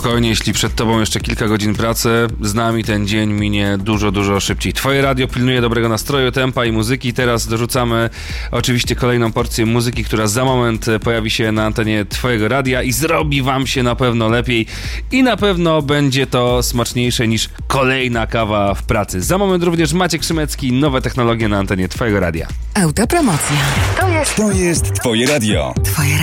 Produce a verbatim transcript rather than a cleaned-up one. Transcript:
spokojnie, jeśli przed tobą jeszcze kilka godzin pracy, z nami ten dzień minie dużo, dużo szybciej. Twoje radio pilnuje dobrego nastroju, tempa i muzyki. Teraz dorzucamy oczywiście kolejną porcję muzyki, która za moment pojawi się na antenie twojego radia i zrobi wam się na pewno lepiej i na pewno będzie to smaczniejsze niż kolejna kawa w pracy. Za moment również Maciek Szymecki, nowe technologie na antenie twojego radia. Autopromocja. To jest, to jest twoje radio. Twoje